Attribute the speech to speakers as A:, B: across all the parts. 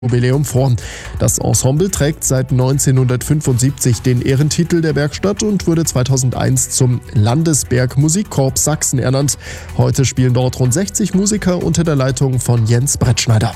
A: Jubiläum vor. Das Ensemble trägt seit 1975 den Ehrentitel der Werkstatt und wurde 2001 zum Landesbergmusikkorps Sachsen ernannt. Heute spielen dort rund 60 Musiker unter der Leitung von Jens Brettschneider.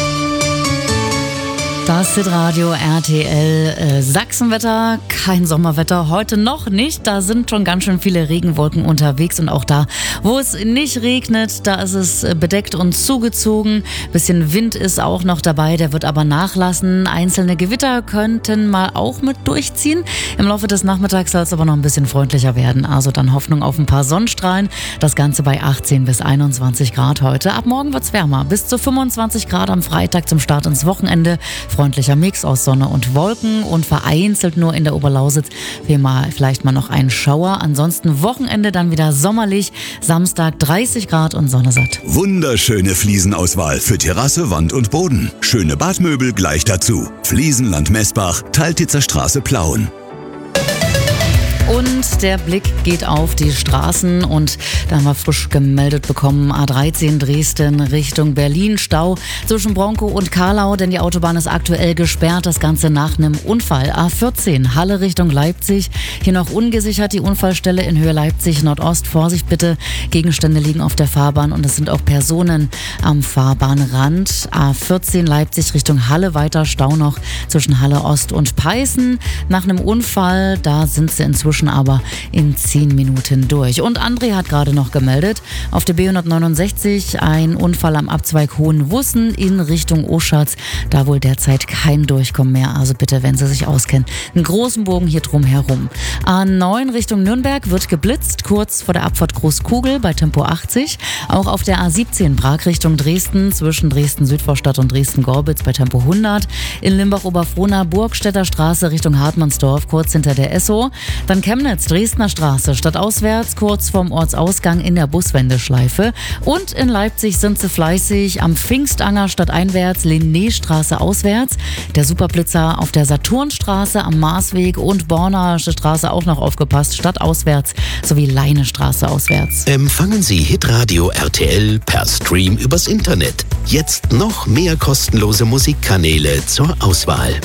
B: Das Hitradio RTL Sachsenwetter, kein Sommerwetter, heute noch nicht. Da sind schon ganz schön viele Regenwolken unterwegs und auch da, wo es nicht regnet, da ist es bedeckt und zugezogen. Bisschen Wind ist auch noch dabei, der wird aber nachlassen. Einzelne Gewitter könnten mal auch mit durchziehen. Im Laufe des Nachmittags soll es aber noch ein bisschen freundlicher werden. Also dann Hoffnung auf ein paar Sonnenstrahlen. Das Ganze bei 18 bis 21 Grad heute. Ab morgen wird's wärmer, bis zu 25 Grad am Freitag zum Start ins Wochenende. Freundlicher Mix aus Sonne und Wolken und vereinzelt nur in der Oberlausitz vielleicht mal noch ein Schauer. Ansonsten Wochenende dann wieder sommerlich. Samstag 30 Grad und Sonne satt.
C: Wunderschöne Fliesenauswahl für Terrasse, Wand und Boden. Schöne Badmöbel gleich dazu. Fliesenland Messbach, Teiltitzer Straße Plauen.
B: Und der Blick geht auf die Straßen und da haben wir frisch gemeldet bekommen, A13 Dresden Richtung Berlin, Stau zwischen Bronkow und Carlau, denn die Autobahn ist aktuell gesperrt, das Ganze nach einem Unfall. A14 Halle Richtung Leipzig, hier noch ungesichert die Unfallstelle in Höhe Leipzig Nordost, Vorsicht bitte, Gegenstände liegen auf der Fahrbahn und es sind auch Personen am Fahrbahnrand. A14 Leipzig Richtung Halle, weiter Stau noch zwischen Halle Ost und Peißen. Nach einem Unfall, da sind sie inzwischen aber in 10 Minuten durch. Und André hat gerade noch gemeldet, auf der B169 ein Unfall am Abzweig Hohenwussen in Richtung Oschatz. Da wohl derzeit kein Durchkommen mehr. Also bitte, wenn Sie sich auskennen, einen großen Bogen hier drum herum. A9 Richtung Nürnberg wird geblitzt, kurz vor der Abfahrt Großkugel bei Tempo 80. Auch auf der A17 Prag Richtung Dresden, zwischen Dresden-Südvorstadt und Dresden-Gorbitz bei Tempo 100. In Limbach-Oberfrohna Burgstädter Straße Richtung Hartmannsdorf, kurz hinter der Esso. Dann Chemnitz, Dresdner Straße, stadtauswärts, kurz vorm Ortsausgang in der Buswendeschleife. Und in Leipzig sind sie fleißig am Pfingstanger stadteinwärts, Linnéstraße auswärts. Der Superblitzer auf der Saturnstraße am Marsweg und Bornaische Straße auch noch aufgepasst, stadtauswärts sowie Leinestraße auswärts.
D: Empfangen Sie Hitradio RTL per Stream übers Internet. Jetzt noch mehr kostenlose Musikkanäle zur Auswahl.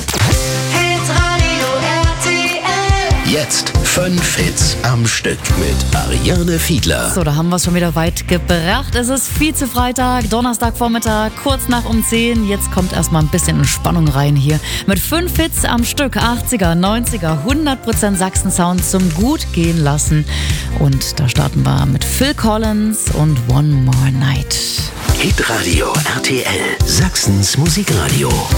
D: Jetzt 5 Hits am Stück mit Ariane Fiedler.
B: So, da haben wir es schon wieder weit gebracht. Es ist Vize-Freitag, Donnerstagvormittag, kurz nach um 10. Jetzt kommt erstmal ein bisschen Entspannung rein hier. Mit 5 Hits am Stück, 80er, 90er, 100% Sachsen-Sound zum gut gehen lassen. Und da starten wir mit Phil Collins und One More Night.
D: Hitradio RTL, Sachsens Musikradio.